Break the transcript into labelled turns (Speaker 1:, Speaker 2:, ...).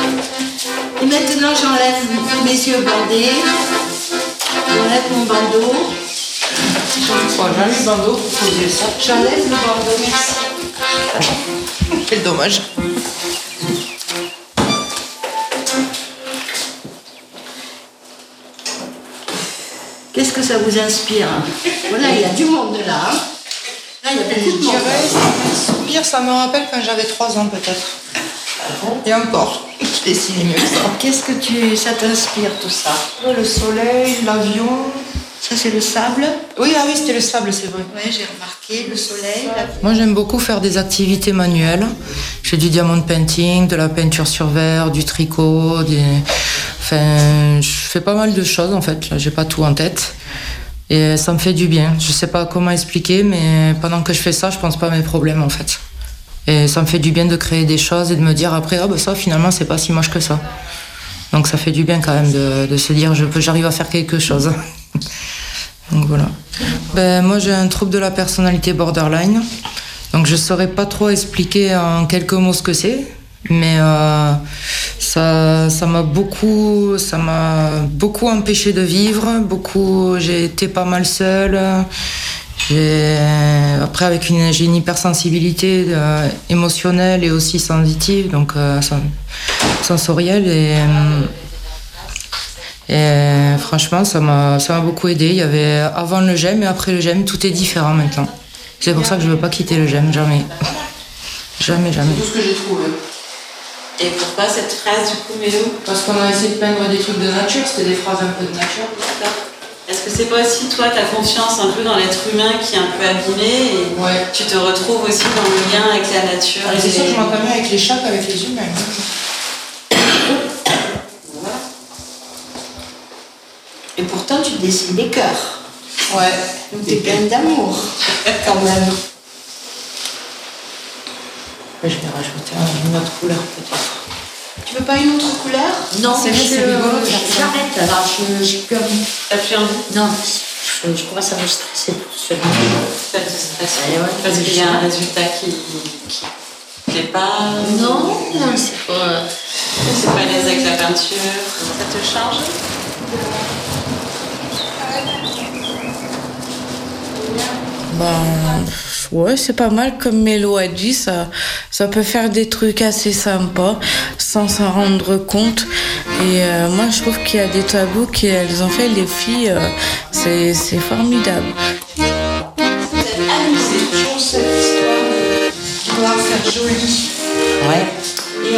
Speaker 1: Et maintenant, j'enlève mes yeux bandés. J'enlève mon bandeau.
Speaker 2: J'enlève le bandeau pour poser ça.
Speaker 1: J'enlève le bandeau, merci.
Speaker 2: Quel dommage.
Speaker 1: Qu'est-ce que ça vous inspire? Voilà, il y a du monde là. Là, il y a beaucoup de monde.
Speaker 2: Pire, ça me rappelle quand j'avais 3 ans peut-être. Et encore, je dessinais mieux que ça.
Speaker 1: Qu'est-ce que ça t'inspire tout ça?
Speaker 2: Le soleil, l'avion.
Speaker 1: Ça, c'est le sable?
Speaker 2: Oui, ah oui, c'était le sable, c'est vrai.
Speaker 1: Oui, j'ai remarqué, le soleil.
Speaker 2: Moi, j'aime beaucoup faire des activités manuelles. J'ai du diamond painting, de la peinture sur verre, du tricot, Enfin, je fais pas mal de choses, en fait. Là, j'ai pas tout en tête. Et ça me fait du bien. Je sais pas comment expliquer, mais pendant que je fais ça, je pense pas à mes problèmes, en fait. Et ça me fait du bien de créer des choses et de me dire après, ah ben ça, finalement, c'est pas si moche que ça. Donc ça fait du bien quand même de se dire, j'arrive à faire quelque chose. Donc voilà. Moi, j'ai un trouble de la personnalité borderline. Donc je saurais pas trop expliquer en quelques mots ce que c'est. Mais ça m'a beaucoup empêché de vivre. J'ai été pas mal seule. Après, j'ai une hypersensibilité émotionnelle et aussi sensitive, donc sensorielle. Et franchement, ça m'a beaucoup aidé. Il y avait avant le GEM et après le GEM, tout est différent maintenant. C'est pour ça que je veux pas quitter le GEM, jamais. Jamais.
Speaker 3: C'est tout ce que j'ai trouvé. Et pourquoi cette phrase du coup, Mélo?
Speaker 2: Parce qu'on a essayé de peindre des trucs de nature, c'était des phrases un peu de nature.
Speaker 3: Est-ce que c'est pas aussi toi, ta confiance un peu dans l'être humain qui est un peu abîmé et
Speaker 2: ouais.
Speaker 3: Tu te retrouves aussi dans le lien avec la nature?
Speaker 2: C'est sûr que je m'entends mieux avec les chats qu'avec les humains.
Speaker 3: Voilà.
Speaker 1: Et pourtant, tu dessines des cœurs.
Speaker 2: Ouais.
Speaker 1: Donc t'es pleine d'amour, quand même.
Speaker 2: Je vais rajouter une autre couleur peut-être.
Speaker 1: Tu veux pas une autre couleur?
Speaker 4: Non,
Speaker 2: c'est rigolo.
Speaker 4: J'arrête, alors je n'ai plus envie.
Speaker 3: T'as plus envie?
Speaker 4: Non, je commence à me stresser tout seul.
Speaker 3: Ça te stresse parce qu'il y a un résultat qui plaît pas?
Speaker 4: Non, c'est pas...
Speaker 3: C'est pas à l'aise avec la peinture? Ça te change?
Speaker 5: Ouais, c'est pas mal comme Mélo a dit, ça peut faire des trucs assez sympas sans s'en rendre compte. Et moi je trouve qu'il y a des tableaux qu'elles ont fait les filles, c'est formidable.
Speaker 1: Vous êtes amusés toujours cette histoire de vouloir faire joli.
Speaker 4: Ouais.